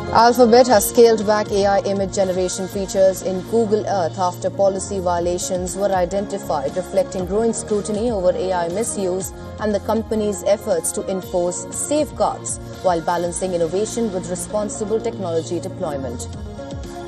Alphabet has scaled back AI image generation features in Google Earth after policy violations were identified, reflecting growing scrutiny over AI misuse and the company's efforts to enforce safeguards while balancing innovation with responsible technology deployment.